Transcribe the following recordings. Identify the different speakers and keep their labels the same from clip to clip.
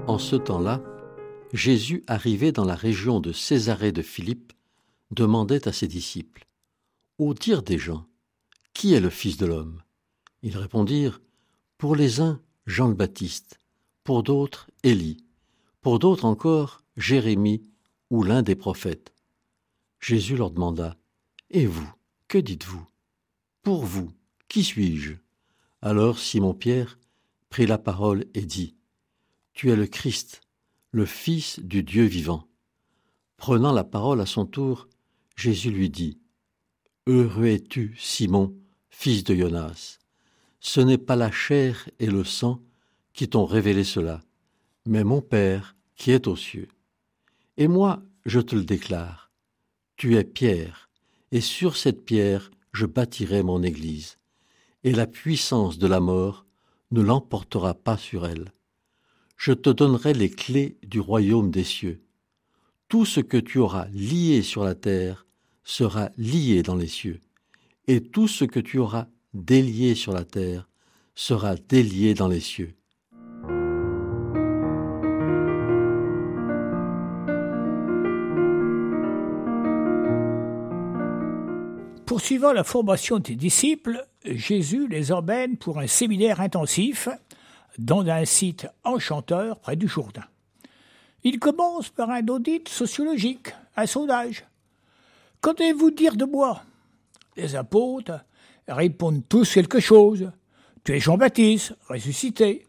Speaker 1: En ce temps-là, Jésus, arrivé dans la région de Césarée de Philippe, demandait à ses disciples : « Au dire des gens, qui est le Fils de l'homme ?» Ils répondirent : « Pour les uns, Jean le Baptiste, pour d'autres, Élie, pour d'autres encore, Jérémie ou l'un des prophètes. » Jésus leur demanda : « Et vous, que dites-vous ? Pour vous, qui suis-je » Alors Simon-Pierre prit la parole et dit : « Tu es le Christ, le Fils du Dieu vivant. » Prenant la parole à son tour, Jésus lui dit : « Heureux es-tu, Simon, fils de Jonas. Ce n'est pas la chair et le sang qui t'ont révélé cela, mais mon Père qui est aux cieux. Et moi, je te le déclare, tu es Pierre, et sur cette pierre je bâtirai mon Église, et la puissance de la mort ne l'emportera pas sur elle. Je te donnerai les clés du royaume des cieux. Tout ce que tu auras lié sur la terre sera lié dans les cieux, et tout ce que tu auras délié sur la terre sera délié dans les cieux. »
Speaker 2: Poursuivant la formation des disciples, Jésus les emmène pour un séminaire intensif dans un site enchanteur près du Jourdain. Il commence par un audit sociologique, un sondage. « Qu'entendez-vous dire de moi ?» Les apôtres répondent tous quelque chose. « Tu es Jean-Baptiste, ressuscité.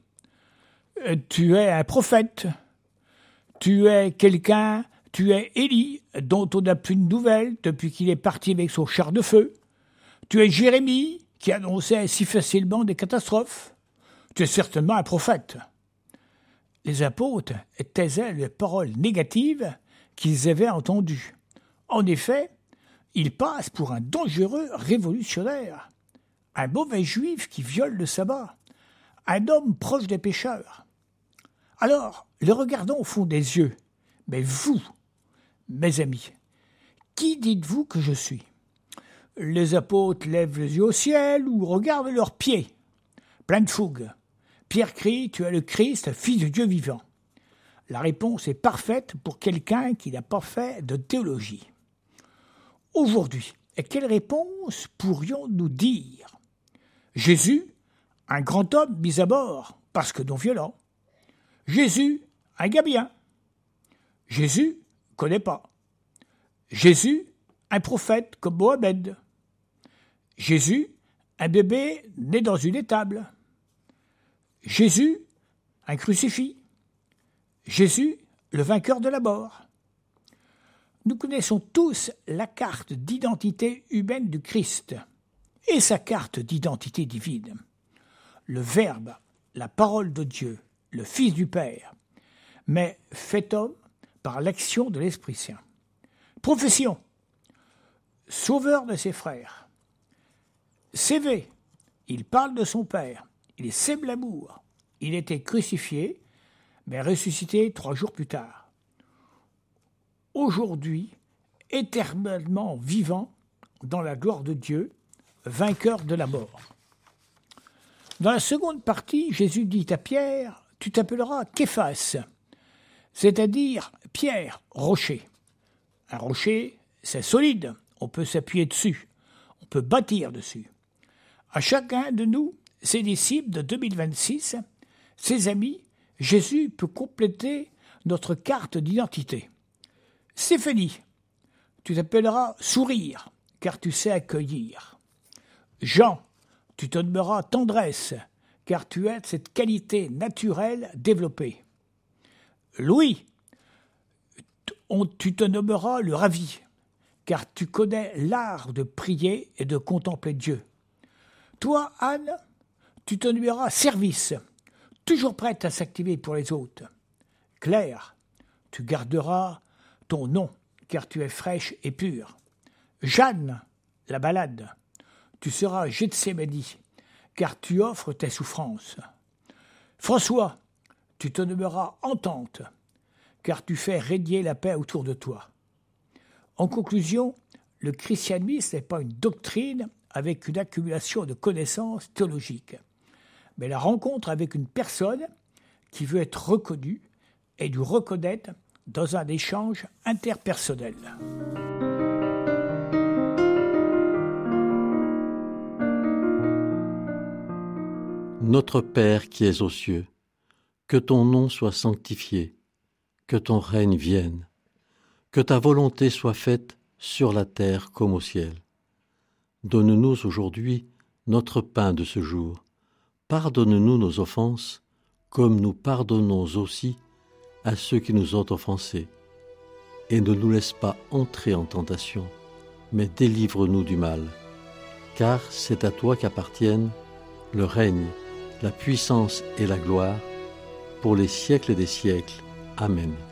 Speaker 2: Tu es un prophète. Tu es quelqu'un, tu es Élie, dont on n'a plus de nouvelles depuis qu'il est parti avec son char de feu. Tu es Jérémie, qui annonçait si facilement des catastrophes. Tu es certainement un prophète. » Les apôtres taisaient les paroles négatives qu'ils avaient entendues. En effet, ils passent pour un dangereux révolutionnaire, un mauvais juif qui viole le sabbat, un homme proche des pécheurs. Alors, les regardons au fond des yeux. Mais vous, mes amis, qui dites-vous que je suis ? Les apôtres lèvent les yeux au ciel ou regardent leurs pieds, plein de fougue. Pierre crie : « Tu es le Christ, fils du Dieu vivant. » La réponse est parfaite pour quelqu'un qui n'a pas fait de théologie. Aujourd'hui, quelle réponse pourrions-nous dire ? Jésus, un grand homme mis à mort parce que non violent. Jésus, un gars bien. Jésus, connaît pas. Jésus, un prophète comme Mohamed. Jésus, un bébé né dans une étable. Jésus, un crucifix. Jésus, le vainqueur de la mort. Nous connaissons tous la carte d'identité humaine du Christ et sa carte d'identité divine. Le Verbe, la parole de Dieu, le Fils du Père, mais fait homme par l'action de l'Esprit Saint. Profession, sauveur de ses frères. CV, il parle de son Père, il sème l'amour. Il était crucifié, mais ressuscité 3 jours plus tard. Aujourd'hui, éternellement vivant dans la gloire de Dieu, vainqueur de la mort. Dans la seconde partie, Jésus dit à Pierre : « Tu t'appelleras Képhas », c'est-à-dire Pierre, rocher. Un rocher, c'est solide, on peut s'appuyer dessus, on peut bâtir dessus. À chacun de nous, ses disciples de 2026, ses amis, Jésus peut compléter notre carte d'identité. Stéphanie, tu t'appelleras Sourire, car tu sais accueillir. Jean, tu te nommeras Tendresse, car tu as cette qualité naturelle développée. Louis, tu te nommeras le Ravi, car tu connais l'art de prier et de contempler Dieu. Toi, Anne, tu te nommeras Service, toujours prête à s'activer pour les autres. Claire, tu garderas ton nom, car tu es fraîche et pure. Jeanne, la malade, tu seras Gethsémani, car tu offres tes souffrances. François, tu te nommeras Entente, car tu fais régner la paix autour de toi. En conclusion, le christianisme n'est pas une doctrine avec une accumulation de connaissances théologiques, mais la rencontre avec une personne qui veut être reconnue et du reconnaître dans un échange interpersonnel.
Speaker 1: Notre Père qui es aux cieux, que ton nom soit sanctifié, que ton règne vienne, que ta volonté soit faite sur la terre comme au ciel. Donne-nous aujourd'hui notre pain de ce jour. Pardonne-nous nos offenses, comme nous pardonnons aussi à ceux qui nous ont offensés. Et ne nous laisse pas entrer en tentation, mais délivre-nous du mal. Car c'est à toi qu'appartiennent le règne, la puissance et la gloire, pour les siècles des siècles. Amen.